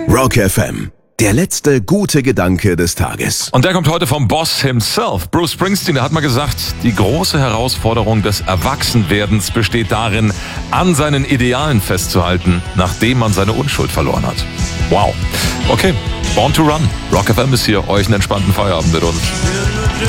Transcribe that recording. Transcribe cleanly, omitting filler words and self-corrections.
Rock FM. Der letzte gute Gedanke des Tages. Und der kommt heute vom Boss himself. Bruce Springsteen, der hat mal gesagt, die große Herausforderung des Erwachsenwerdens besteht darin, an seinen Idealen festzuhalten, nachdem man seine Unschuld verloren hat. Wow. Okay, Born to Run. Rock FM ist hier, euch einen entspannten Feierabend mit uns.